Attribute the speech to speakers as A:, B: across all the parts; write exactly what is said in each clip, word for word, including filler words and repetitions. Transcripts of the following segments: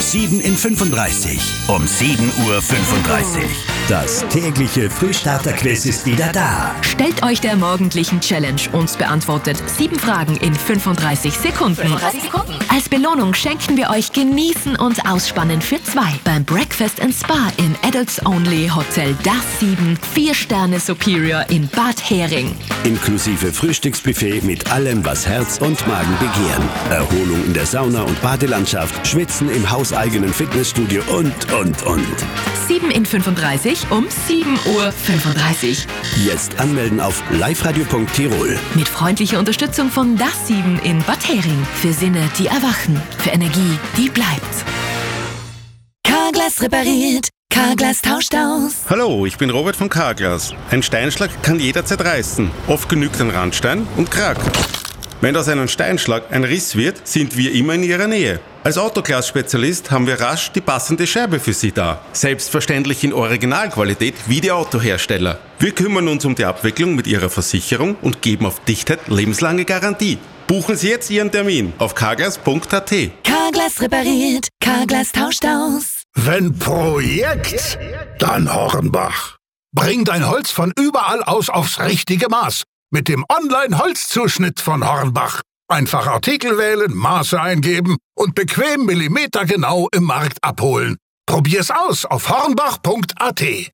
A: sieben in fünfunddreißig. Um sieben Uhr fünfunddreißig. Das tägliche Frühstarter-Quiz ist wieder da.
B: Stellt euch der morgendlichen Challenge und beantwortet sieben Fragen in fünfunddreißig Sekunden. fünfunddreißig Sekunden. Als Belohnung schenken wir euch Genießen und Ausspannen für zwei beim Breakfast and Spa im Adults Only Hotel Das sieben, vier Sterne Superior in Bad Hering.
A: Inklusive Frühstücksbuffet mit allem, was Herz und Magen begehren. Erholung in der Sauna und Badelandschaft, Schwitzen im hauseigenen Fitnessstudio und, und, und.
B: sieben in fünfunddreißig um sieben Uhr fünfunddreißig.
A: Jetzt anmelden auf liveradio punkt tirol.
B: Mit freundlicher Unterstützung von Das sieben in Bad Hering. Für Sinne, die erwachen. Für Energie, die bleibt. Carglass repariert. Carglass tauscht aus.
C: Hallo, ich bin Robert von Carglass. Ein Steinschlag kann jederzeit reißen. Oft genügt ein Randstein und Krack. Wenn aus einem Steinschlag ein Riss wird, sind wir immer in Ihrer Nähe. Als Autoglas-Spezialist haben wir rasch die passende Scheibe für Sie da. Selbstverständlich in Originalqualität wie die Autohersteller. Wir kümmern uns um die Abwicklung mit Ihrer Versicherung und geben auf Dichtheit lebenslange Garantie. Buchen Sie jetzt Ihren Termin auf carglass punkt a t.
B: Carglass repariert. Carglass tauscht aus.
D: Wenn Projekt, dann Hornbach. Bring dein Holz von überall aus aufs richtige Maß. Mit dem Online-Holzzuschnitt von Hornbach. Einfach Artikel wählen, Maße eingeben und bequem millimetergenau im Markt abholen. Probier's aus auf hornbach punkt a t.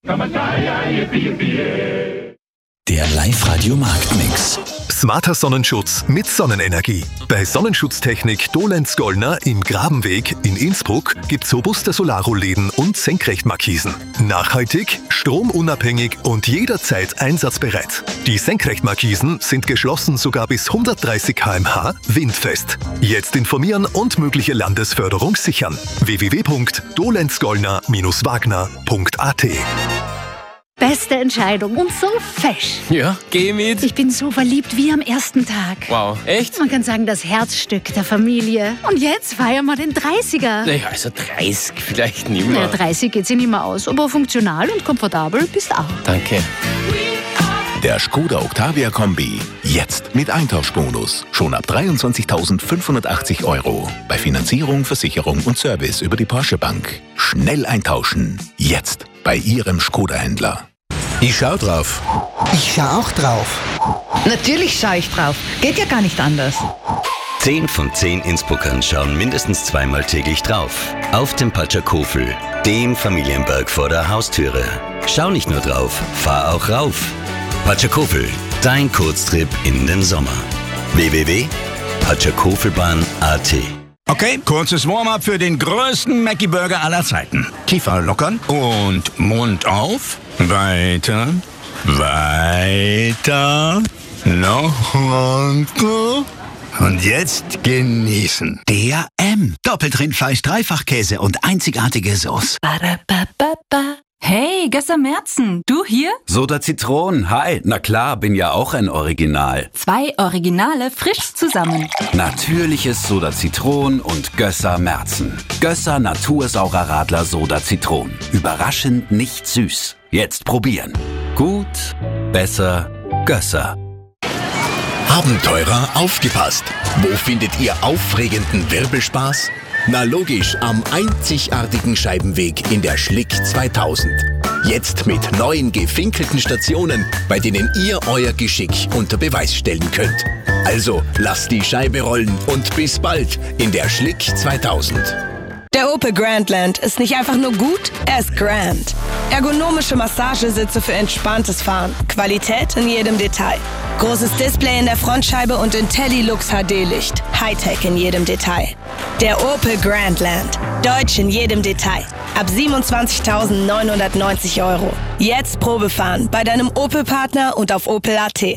A: Der Live-Radio-Marktmix.
E: Smarter Sonnenschutz mit Sonnenenergie. Bei Sonnenschutztechnik Dolenz-Gollner im Grabenweg in Innsbruck gibt's robuste Solarrollläden und Senkrechtmarkisen. Nachhaltig, stromunabhängig und jederzeit einsatzbereit. Die Senkrechtmarkisen sind geschlossen sogar bis hundertdreißig Kilometer pro Stunde windfest. Jetzt informieren und mögliche Landesförderung sichern. w w w punkt dolenz-gollner wagner punkt a t.
F: Beste Entscheidung und so fesch.
G: Ja, geh mit.
F: Ich bin so verliebt wie am ersten Tag.
G: Wow, echt?
F: Man kann sagen, das Herzstück der Familie. Und jetzt feiern wir den dreißiger.
G: Naja, also dreißig vielleicht nicht mehr.
F: Ja, dreißig geht sich nicht mehr aus, aber funktional und komfortabel bist auch.
G: Danke.
H: Der Skoda Octavia Kombi. Jetzt mit Eintauschbonus. Schon ab dreiundzwanzigtausendfünfhundertachtzig Euro. Bei Finanzierung, Versicherung und Service über die Porsche Bank. Schnell eintauschen. Jetzt bei Ihrem Skoda-Händler.
A: Ich schau drauf.
I: Ich schau auch drauf.
J: Natürlich schaue ich drauf. Geht ja gar nicht anders.
K: Zehn von zehn Innsbruckern schauen mindestens zweimal täglich drauf. Auf dem Patschakofel, dem Familienberg vor der Haustüre. Schau nicht nur drauf, fahr auch rauf. Patschakofel, dein Kurztrip in den Sommer. w w w punkt patschakofel-bahn punkt a t.
L: Okay, kurzes Warm-up für den größten Mackie-Burger aller Zeiten. Kiefer lockern und Mund auf. Weiter, weiter, noch runter. Und jetzt genießen.
M: D R M. Doppeltrindfleisch, Dreifachkäse und einzigartige Sauce.
N: Hey, Gösser Merzen, du hier?
O: Soda Zitron, hi. Na klar, bin ja auch ein Original.
N: Zwei Originale frisch zusammen.
O: Natürliches Soda Zitron und Gösser Merzen. Gösser Natursaurer Radler Soda Zitron. Überraschend nicht süß. Jetzt probieren. Gut, besser, Gösser.
H: Abenteurer, aufgepasst! Wo findet ihr aufregenden Wirbelspaß? Na logisch, am einzigartigen Scheibenweg in der Schlick zweitausend. Jetzt mit neuen gefinkelten Stationen, bei denen ihr euer Geschick unter Beweis stellen könnt. Also lasst die Scheibe rollen und bis bald in der Schlick zweitausend.
P: Der Opel Grandland ist nicht einfach nur gut, er ist grand. Ergonomische Massagesitze für entspanntes Fahren. Qualität in jedem Detail. Großes Display in der Frontscheibe und IntelliLux H D-Licht. Hightech in jedem Detail. Der Opel Grandland. Deutsch in jedem Detail. Ab siebenundzwanzigtausendneunhundertneunzig Euro. Jetzt Probefahren bei deinem Opel-Partner und auf opel punkt a t.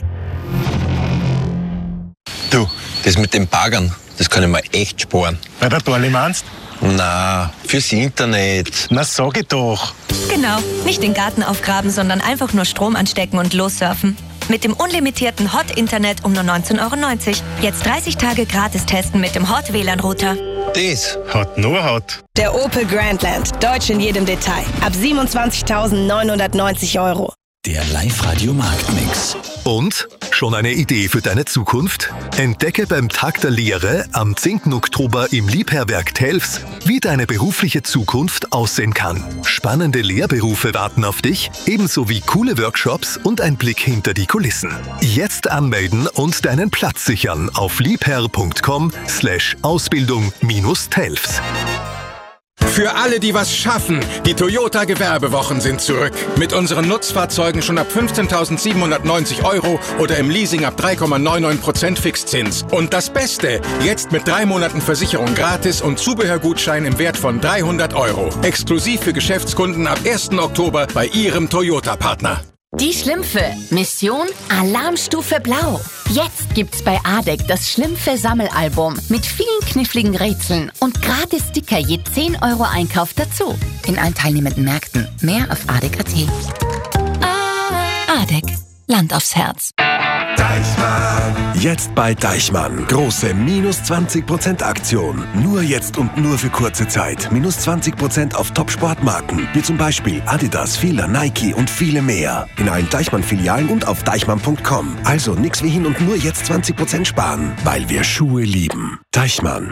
Q: Du, das mit den Baggern, das kann ich mir echt sparen.
R: Bei der Dorli meinst?
Q: Na, fürs Internet.
R: Na, sag ich doch.
S: Genau, nicht den Garten aufgraben, sondern einfach nur Strom anstecken und lossurfen. Mit dem unlimitierten Hot-Internet um nur neunzehn Euro neunzig. Jetzt dreißig Tage gratis testen mit dem Hot-W L A N-Router.
R: Das hat nur Hot.
P: Der Opel Grandland. Deutsch in jedem Detail. Ab siebenundzwanzigtausendneunhundertneunzig Euro.
M: Der Live-Radio Marktmix.
E: Und? Schon eine Idee für deine Zukunft? Entdecke beim Tag der Lehre am zehnten Oktober im Liebherrwerk Telfs, wie deine berufliche Zukunft aussehen kann. Spannende Lehrberufe warten auf dich, ebenso wie coole Workshops und ein Blick hinter die Kulissen. Jetzt anmelden und deinen Platz sichern auf liebherr.com slash Ausbildung minus Telfs.
L: Für alle, die was schaffen, die Toyota Gewerbewochen sind zurück. Mit unseren Nutzfahrzeugen schon ab fünfzehntausendsiebenhundertneunzig Euro oder im Leasing ab drei Komma neunundneunzig Prozent Fixzins. Und das Beste, jetzt mit drei Monaten Versicherung gratis und Zubehörgutschein im Wert von dreihundert Euro. Exklusiv für Geschäftskunden ab ersten Oktober bei Ihrem Toyota-Partner.
B: Die Schlümpfe. Mission Alarmstufe Blau. Jetzt gibt's bei A D E C das Schlümpfe-Sammelalbum mit vielen kniffligen Rätseln und gratis Sticker je zehn Euro Einkauf dazu. In allen teilnehmenden Märkten. Mehr auf A D E C Punkt A T. A D E C. Land aufs Herz.
T: Deichmann. Jetzt bei Deichmann. Große minus zwanzig Prozent Aktion. Nur jetzt und nur für kurze Zeit. Minus zwanzig Prozent auf Top-Sportmarken. Wie zum Beispiel Adidas, Fila, Nike und viele mehr. In allen Deichmann-Filialen und auf deichmann punkt com. Also nix wie hin und nur jetzt zwanzig Prozent sparen. Weil wir Schuhe lieben. Deichmann.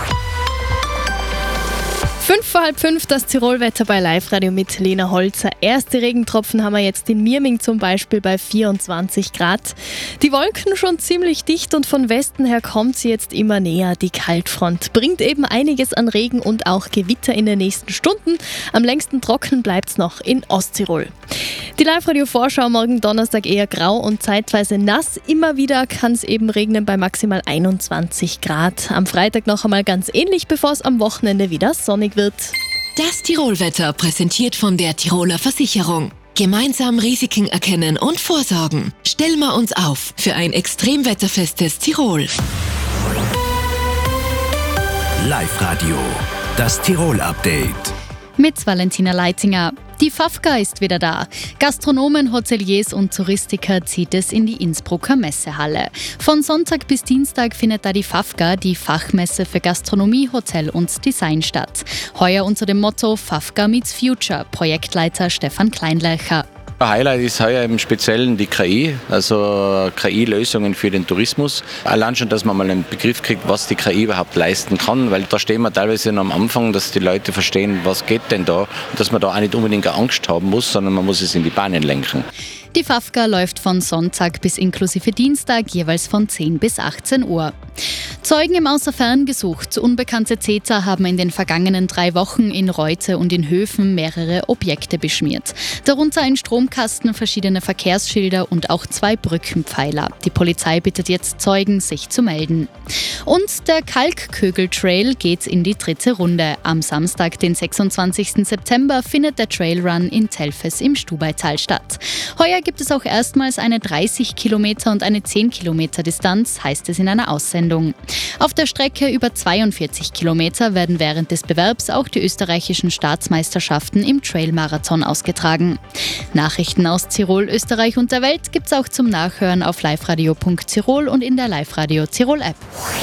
U: Fünf vor halb fünf, das Tirolwetter bei Live-Radio mit Lena Holzer. Erste Regentropfen haben wir jetzt in Mirming zum Beispiel bei vierundzwanzig Grad. Die Wolken schon ziemlich dicht und von Westen her kommt sie jetzt immer näher. Die Kaltfront bringt eben einiges an Regen und auch Gewitter in den nächsten Stunden. Am längsten trocken bleibt's noch in Osttirol. Die Live-Radio-Vorschau morgen Donnerstag eher grau und zeitweise nass. Immer wieder kann es eben regnen bei maximal einundzwanzig Grad. Am Freitag noch einmal ganz ähnlich, bevor es am Wochenende wieder sonnig wird.
B: Das Tirolwetter präsentiert von der Tiroler Versicherung. Gemeinsam Risiken erkennen und vorsorgen. Stellen wir uns auf für ein extremwetterfestes Tirol.
A: Live-Radio, das Tirol-Update.
V: Mit Valentina Leitinger. Die Fafka ist wieder da. Gastronomen, Hoteliers und Touristiker zieht es in die Innsbrucker Messehalle. Von Sonntag bis Dienstag findet da die Fafka, die Fachmesse für Gastronomie, Hotel und Design statt. Heuer unter dem Motto Fafka meets Future, Projektleiter Stefan Kleinlärcher.
W: Highlight ist heuer im Speziellen die K I, also K I-Lösungen für den Tourismus. Allein schon, dass man mal einen Begriff kriegt, was die K I überhaupt leisten kann, weil da stehen wir teilweise am Anfang, dass die Leute verstehen, was geht denn da, und dass man da auch nicht unbedingt Angst haben muss, sondern man muss es in die Bahnen lenken.
V: Die Fafka läuft von Sonntag bis inklusive Dienstag jeweils von zehn bis achtzehn Uhr. Zeugen im Außerfern gesucht. Unbekannte Täter haben in den vergangenen drei Wochen in Reute und in Höfen mehrere Objekte beschmiert. Darunter ein Stromkasten, verschiedene Verkehrsschilder und auch zwei Brückenpfeiler. Die Polizei bittet jetzt Zeugen, sich zu melden. Und der Kalkkögel-Trail geht in die dritte Runde. Am Samstag, den sechsundzwanzigsten September, findet der Trailrun in Telfes im Stubaital statt. Heuer gibt es auch erstmals eine dreißig Kilometer und eine zehn Kilometer Distanz, heißt es in einer Aussendung. Auf der Strecke über zweiundvierzig Kilometer werden während des Bewerbs auch die österreichischen Staatsmeisterschaften im Trailmarathon ausgetragen. Nachrichten aus Tirol, Österreich und der Welt gibt's auch zum Nachhören auf liveradio punkt tirol und in der Live-Radio Tirol-App.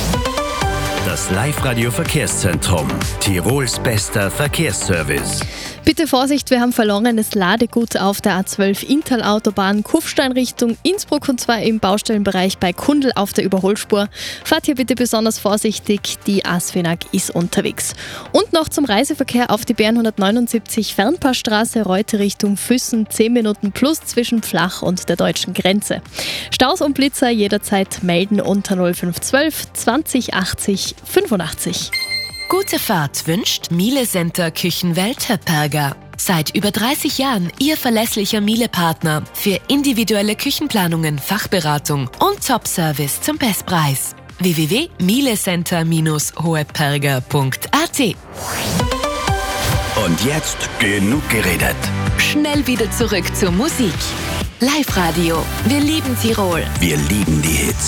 A: Das Live-Radio Verkehrszentrum. Tirols bester Verkehrsservice.
U: Bitte Vorsicht, wir haben verlorenes Ladegut auf der A zwölf Inntal-Autobahn Kufstein Richtung Innsbruck und zwar im Baustellenbereich bei Kundl auf der Überholspur. Fahrt hier bitte besonders vorsichtig, die Asfinag ist unterwegs. Und noch zum Reiseverkehr auf die B R hundertneunundsiebzig Fernpassstraße Reute Richtung Füssen, zehn Minuten plus zwischen Flach und der deutschen Grenze. Staus und Blitzer jederzeit melden unter null fünf zwölf zwanzig achtzig fünfundachtzig.
B: Gute Fahrt wünscht Miele Center Küchenwelt Höpperger. Seit über dreißig Jahren Ihr verlässlicher Miele-Partner für individuelle Küchenplanungen, Fachberatung und Top-Service zum Bestpreis. w w w punkt mielecenter Bindestrich hoheperger punkt a t.
A: Und jetzt genug geredet.
B: Schnell wieder zurück zur Musik. Live-Radio. Wir lieben Tirol.
A: Wir lieben die Hits.